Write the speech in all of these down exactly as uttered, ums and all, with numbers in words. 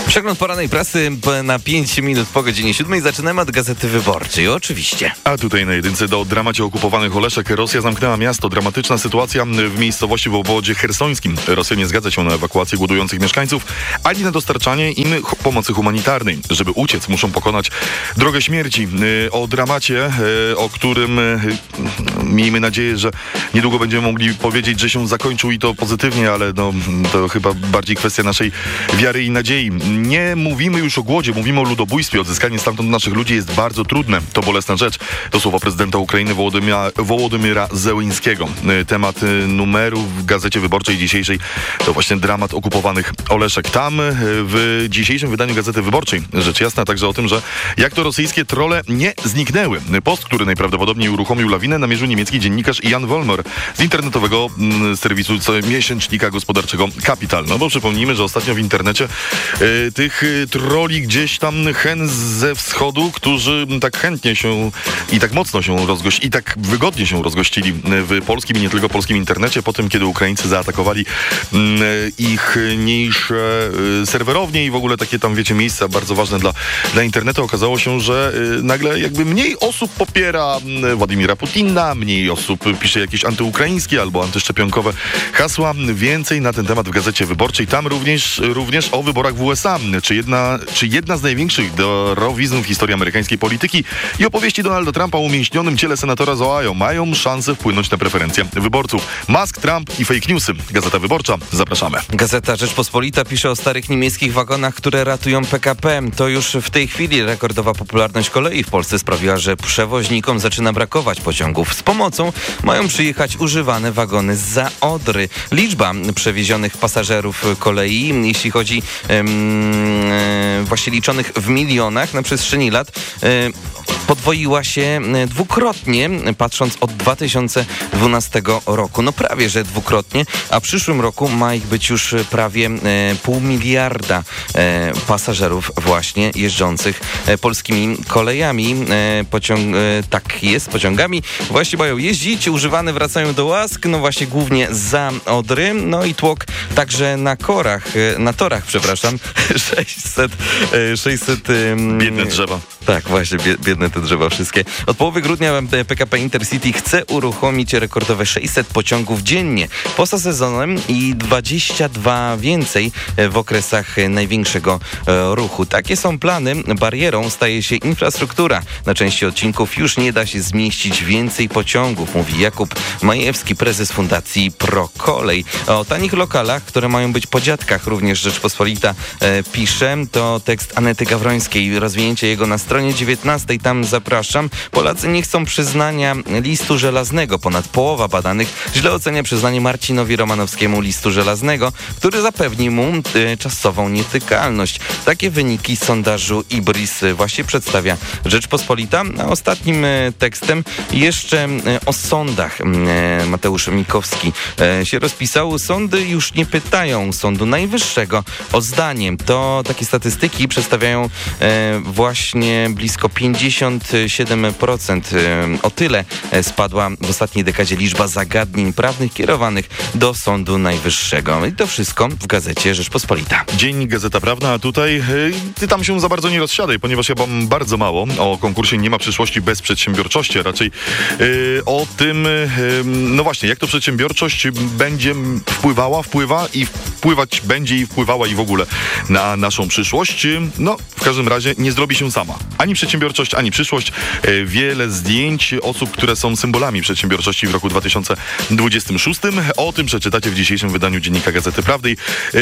Przegląd porannej prasy na pięć minut po godzinie siódmej. Zaczynamy od Gazety Wyborczej, oczywiście. A tutaj na jedynce do dramacie okupowanych Oleszek. Rosja zamknęła miasto. Dramatyczna sytuacja w miejscowości w obwodzie chersońskim. Rosja nie zgadza się na ewakuację głodujących mieszkańców, ani na dostarczanie im pomocy humanitarnej. Żeby uciec, muszą pokonać drogę śmierci. O dramacie, o którym miejmy nadzieję, że niedługo będziemy mogli powiedzieć, że się zakończył i to pozytywnie, ale no, to chyba bardziej kwestia naszej wiary i nadziei. Nie mówimy już o głodzie, mówimy o ludobójstwie. Odzyskanie stamtąd naszych ludzi jest bardzo trudne. To bolesna rzecz. To słowa prezydenta Ukrainy Wołodymyra, Wołodymyra Zełenskiego. Temat numeru w Gazecie Wyborczej dzisiejszej to właśnie dramat okupowanych Oleszek. Tam w dzisiejszym wydaniu Gazety Wyborczej rzecz jasna także o tym, że jak to rosyjskie trolle nie zniknęły. Post, który najprawdopodobniej uruchomił lawinę, namierzył niemiecki dziennikarz Jan Wolmer z internetowego mm, serwisu miesięcznika gospodarczego Kapital. No bo przypomnijmy, że ostatnio w internecie y, tych y, troli gdzieś tam hen ze wschodu, którzy tak chętnie się i tak mocno się rozgościli i tak wygodnie się rozgościli w polskim i nie tylko polskim internecie po tym, kiedy Ukraińcy zaatakowali y, ich mniejsze y, serwerownie i w ogóle takie tam, wiecie, miejsca bardzo ważne dla, dla internetu. Okazało się, że y, nagle jakby mniej osób popiera y, Władimira Putina, mniej osób pisze jakieś antyukraińskie albo antyszczepionkowe hasła. Więcej na ten temat w Gazecie Wyborczej. Tam również, również o wyborach w U S A. Czy jedna, czy jedna z największych darowizn w historii amerykańskiej polityki i opowieści Donalda Trumpa o umięśnionym ciele senatora z Ohio mają szansę wpłynąć na preferencje wyborców. Musk, Trump i fake newsy. Gazeta Wyborcza. Zapraszamy. Gazeta Rzeczpospolita pisze o starych niemieckich wagonach, które ratują P K P. To już w tej chwili rekordowa popularność kolei w Polsce sprawiła, że przewoźnikom zaczyna brakować pociągów. Z pomocą mają przyjechać używane wagony zza Odry. Liczba przewiezionych pasażerów kolei, jeśli chodzi um, właśnie liczonych w milionach na przestrzeni lat, um, podwoiła się dwukrotnie, patrząc od dwa tysiące dwunastego roku. No prawie, że dwukrotnie, a w przyszłym roku ma ich być już prawie e, pół miliarda e, pasażerów właśnie jeżdżących e, polskimi kolejami. E, pociąg, e, tak jest, pociągami właśnie mają jeździć, używane wracają do łask, no właśnie głównie za Odry, no i tłok także na korach, e, na torach, przepraszam, sześćset, e, sześćset e, biedne drzewa. Tak, właśnie, biedne te drzewa wszystkie. Od połowy grudnia P K P Intercity chce uruchomić rekordowe sześćset pociągów dziennie poza sezonem i dwadzieścia dwa więcej w okresach największego ruchu. Takie są plany. Barierą staje się infrastruktura. Na części odcinków już nie da się zmieścić więcej pociągów, mówi Jakub Majewski, prezes Fundacji ProKolej. O tanich lokalach, które mają być po dziadkach, również Rzeczpospolita e, pisze. To tekst Anety Gawrońskiej. Rozwinięcie jego na stronie dziewiętnastej. Tam zapraszam. Polacy nie chcą przyznania listu żelaznego. Ponad połowa badanych źle ocenia przyznanie Marcinowi Romanowskiemu listu żelaznego, który zapewni mu y, czasową nietykalność. Takie wyniki sondażu Ibris właśnie przedstawia Rzeczpospolita. A ostatnim y, tekstem jeszcze y, o sądach. Y, Mateusz Mikowski y, się rozpisał. Sądy już nie pytają Sądu Najwyższego o zdanie. To takie statystyki przedstawiają y, właśnie blisko pięćdziesiąt siedem procent. O tyle spadła w ostatniej dekadzie liczba zagadnień prawnych kierowanych do Sądu Najwyższego. I to wszystko w Gazecie Rzeczpospolita. Dzień Gazeta Prawna, a tutaj ty tam się za bardzo nie rozsiadaj, ponieważ ja mam bardzo mało o konkursie Nie ma przyszłości bez przedsiębiorczości, a raczej yy, o tym, yy, no właśnie, jak to przedsiębiorczość będzie wpływała, wpływa i wpływać będzie i wpływała i w ogóle na naszą przyszłość. No, w każdym razie nie zrobi się sama. Ani przedsiębiorczość, ani przyszłość. Wiele zdjęć osób, które są symbolami przedsiębiorczości w roku dwa tysiące dwudziestym szóstym. O tym przeczytacie w dzisiejszym wydaniu Dziennika Gazety Prawnej.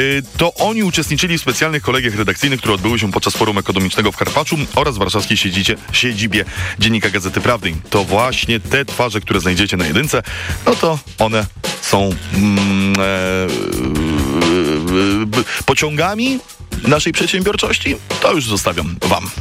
To oni uczestniczyli w specjalnych kolegiach redakcyjnych, które odbyły się podczas Forum Ekonomicznego w Karpaczu oraz warszawskiej siedzicie, siedzibie Dziennika Gazety Prawnej. To właśnie te twarze, które znajdziecie na jedynce, no to one są mm, e, e, e, pociągami naszej przedsiębiorczości. To już zostawiam wam.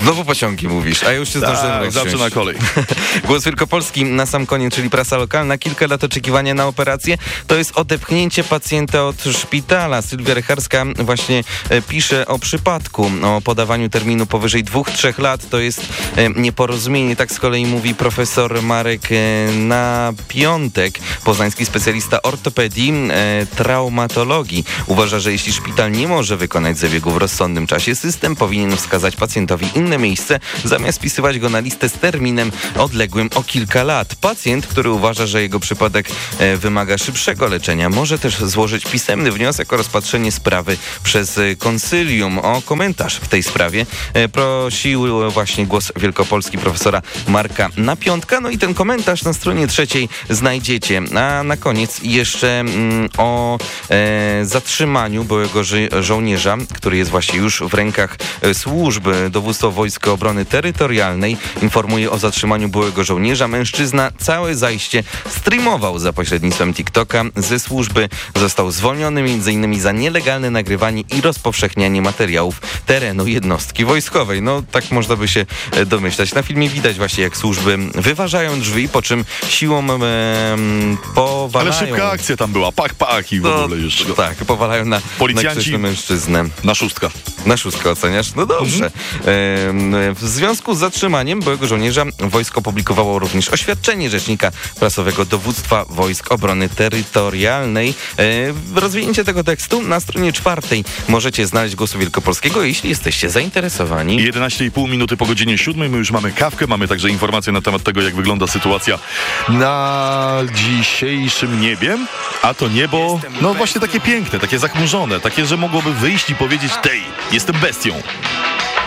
Znowu pociągi mówisz, a ja już się Tak, zdążyłem rozsiąść. zawsze na kolej. Głos Wielkopolski na sam koniec, czyli prasa lokalna. Kilka lat oczekiwania na operację. To jest odepchnięcie pacjenta od szpitala. Sylwia Rycharska właśnie e, pisze o przypadku, o podawaniu terminu powyżej dwóch, trzech lat. To jest e, nieporozumienie. Tak z kolei mówi profesor Marek e, na piątek, poznański specjalista ortopedii, e, traumatologii. Uważa, że jeśli szpital nie może wykonać zabiegu w rozsądnym czasie, system powinien wskazać pacjentowi inne miejsce, zamiast wpisywać go na listę z terminem odległym o kilka lat. Pacjent, który uważa, że jego przypadek e, wymaga szybszego leczenia, może też złożyć pisemny wniosek o rozpatrzenie sprawy przez e, konsylium. O komentarz w tej sprawie e, prosił właśnie Głos Wielkopolski profesora Marka Napiątka. No i ten komentarz na stronie trzeciej znajdziecie. A na koniec jeszcze mm, o e, zatrzymaniu byłego żo- żołnierza, który jest właśnie już w rękach e, służby. Dowództwo Wojsk Obrony Terytorialnej informuje o zatrzymaniu byłego żołnierza. Mężczyzna całe zajście streamował za pośrednictwem TikToka ze służby. Został zwolniony między innymi za nielegalne nagrywanie i rozpowszechnianie materiałów terenu jednostki wojskowej. No tak można by się e, domyślać. Na filmie widać właśnie, jak służby wyważają drzwi, po czym siłą e, powalają. Ale szybka akcja tam była, pak, pak i w No, ogóle jeszcze. tak, powalają na, Policjanci na mężczyznę. Na szóstka. Na szóstkę oceniasz? No dobrze. Mhm. W związku z zatrzymaniem byłego żołnierza wojsko opublikowało również oświadczenie rzecznika prasowego Dowództwa Wojsk Obrony Terytorialnej. Rozwinięcie tego tekstu na stronie czwartej możecie znaleźć Głosu Wielkopolskiego, jeśli jesteście zainteresowani. jedenaście i pół minuty po godzinie siódmej. My już mamy kawkę, mamy także informacje na temat tego, jak wygląda sytuacja na dzisiejszym niebie. A to niebo, no właśnie takie piękne, takie zachmurzone, takie, że mogłoby wyjść i powiedzieć: tej, jestem bestią.